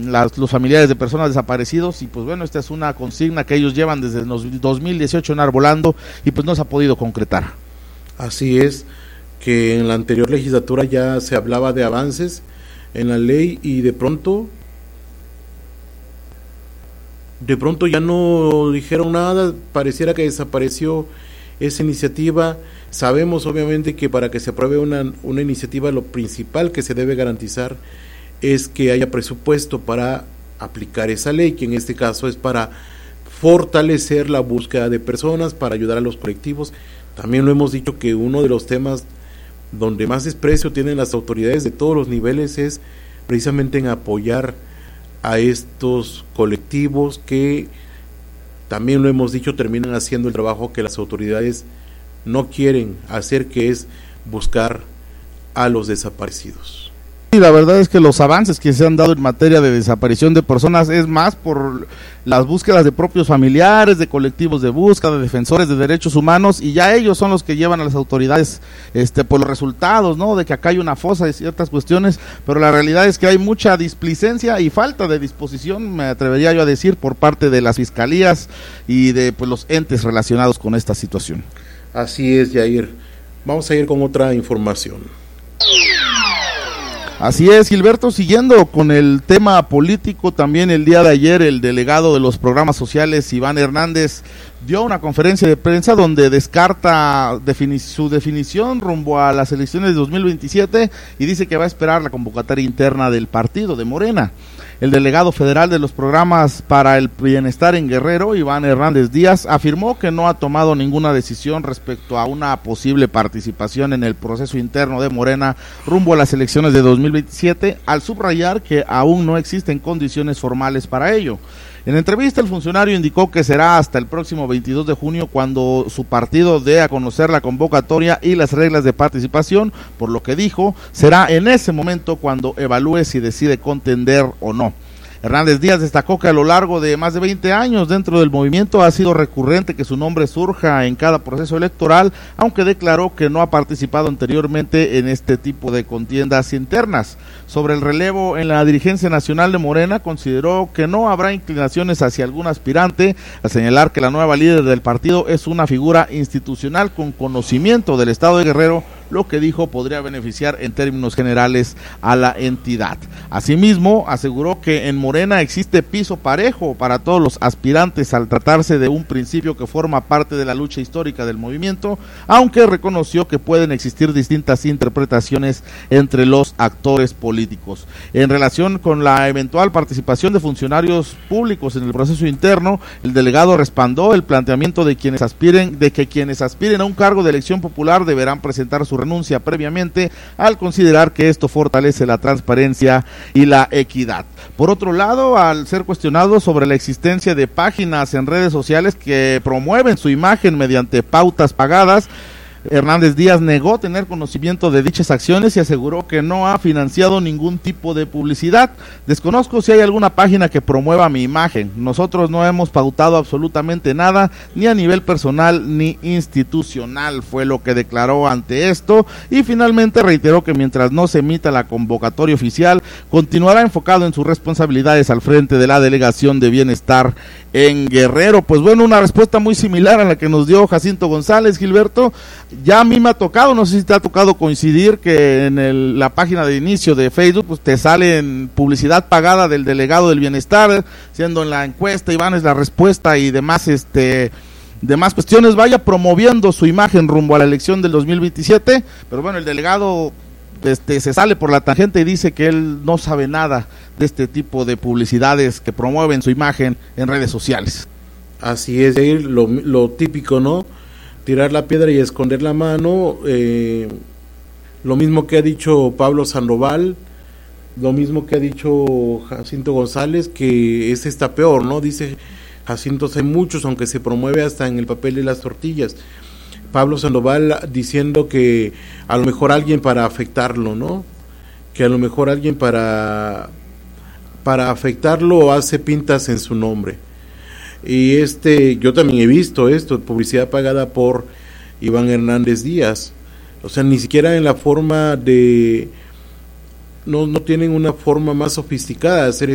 los familiares de personas desaparecidos, y pues bueno, esta es una consigna que ellos llevan desde el 2018 enarbolando y pues no se ha podido concretar. Así es, que en la anterior legislatura ya se hablaba de avances en la ley y de pronto ya no dijeron nada, pareciera que desapareció esa iniciativa. Sabemos obviamente que para que se apruebe una iniciativa, lo principal que se debe garantizar es que haya presupuesto para aplicar esa ley, que en este caso es para fortalecer la búsqueda de personas, para ayudar a los colectivos. También lo hemos dicho que uno de los temas donde más desprecio tienen las autoridades de todos los niveles es precisamente en apoyar a estos colectivos que, también lo hemos dicho, terminan haciendo el trabajo que las autoridades no quieren hacer, que es buscar a los desaparecidos. Y la verdad es que los avances que se han dado en materia de desaparición de personas es más por las búsquedas de propios familiares, de colectivos de búsqueda, de defensores de derechos humanos, y ya ellos son los que llevan a las autoridades por los resultados, ¿no? De que acá hay una fosa de ciertas cuestiones, pero la realidad es que hay mucha displicencia y falta de disposición, me atrevería yo a decir, por parte de las fiscalías y de pues los entes relacionados con esta situación. Así es, Yair. Vamos a ir con otra información. Así es, Gilberto, siguiendo con el tema político, también el día de ayer el delegado de los programas sociales, Iván Hernández, dio una conferencia de prensa donde descarta su definición rumbo a las elecciones de 2027 y dice que va a esperar la convocatoria interna del partido de Morena. El delegado federal de los programas para el bienestar en Guerrero, Iván Hernández Díaz, afirmó que no ha tomado ninguna decisión respecto a una posible participación en el proceso interno de Morena rumbo a las elecciones de 2027, al subrayar que aún no existen condiciones formales para ello. En entrevista, el funcionario indicó que será hasta el próximo 22 de junio cuando su partido dé a conocer la convocatoria y las reglas de participación, por lo que dijo, será en ese momento cuando evalúe si decide contender o no. Hernández Díaz destacó que a lo largo de más de 20 años dentro del movimiento ha sido recurrente que su nombre surja en cada proceso electoral, aunque declaró que no ha participado anteriormente en este tipo de contiendas internas. Sobre el relevo en la dirigencia nacional de Morena, consideró que no habrá inclinaciones hacia algún aspirante, al señalar que la nueva líder del partido es una figura institucional con conocimiento del estado de Guerrero, lo que dijo podría beneficiar en términos generales a la entidad. Asimismo, aseguró que en Morena existe piso parejo para todos los aspirantes al tratarse de un principio que forma parte de la lucha histórica del movimiento, aunque reconoció que pueden existir distintas interpretaciones entre los actores políticos. En relación con la eventual participación de funcionarios públicos en el proceso interno, el delegado respaldó el planteamiento de que quienes aspiren a un cargo de elección popular deberán presentar su renuncia previamente, al considerar que esto fortalece la transparencia y la equidad. Por otro lado, al ser cuestionado sobre la existencia de páginas en redes sociales que promueven su imagen mediante pautas pagadas, Hernández Díaz negó tener conocimiento de dichas acciones y aseguró que no ha financiado ningún tipo de publicidad. Desconozco si hay alguna página que promueva mi imagen. Nosotros no hemos pautado absolutamente nada, ni a nivel personal ni institucional, fue lo que declaró ante esto, y finalmente reiteró que mientras no se emita la convocatoria oficial, continuará enfocado en sus responsabilidades al frente de la Delegación de Bienestar en Guerrero. Pues bueno, una respuesta muy similar a la que nos dio Jacinto González, Gilberto. Ya a mí me ha tocado, no sé si te ha tocado coincidir que en la página de inicio de Facebook pues te salen publicidad pagada del delegado del bienestar, siendo en la encuesta Iván es la respuesta y demás demás cuestiones, vaya promoviendo su imagen rumbo a la elección del 2027, pero bueno, el delegado se sale por la tangente y dice que él no sabe nada de este tipo de publicidades que promueven su imagen en redes sociales. Así es, lo típico, ¿no? Tirar la piedra y esconder la mano, lo mismo que ha dicho Pablo Sandoval, lo mismo que ha dicho Jacinto González, que está peor, ¿no? Dice Jacinto, hay muchos, aunque se promueve hasta en el papel de las tortillas. Pablo Sandoval diciendo que a lo mejor alguien para afectarlo, ¿no? Que a lo mejor alguien para afectarlo hace pintas en su nombre. Y yo también he visto esto, publicidad pagada por Iván Hernández Díaz. O sea, ni siquiera en la forma no tienen una forma más sofisticada de hacer